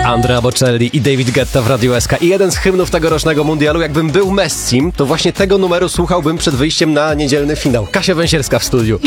Andrea Bocelli i David Guetta w Radiu SK. I jeden z hymnów tegorocznego mundialu. Jakbym był Messim, to właśnie tego numeru słuchałbym przed wyjściem na niedzielny finał. Kasia Węsierska w studiu.